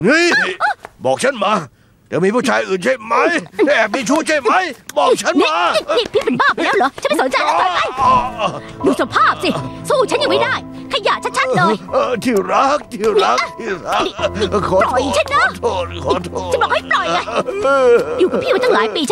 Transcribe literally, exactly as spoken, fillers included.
เฮ้ยบอกฉันมาเดี๋ยวมีผู้ชายอื่นใช่ไหมแอบมีชู้ใช่ไหมบอกฉันมานี่พี่เป็นบ้าไปแล้วเหรอฉันไม่สนใจแล้วไปไปดูสภาพสิสู้ฉันยังไม่ได้ขยะชัดๆเลยที่รักที่รักที่รักปล่อยฉันนะขอโทษขอโทษจะบอกให้ปล่อยไงอยู่กับพี่มาตั้งหลายปี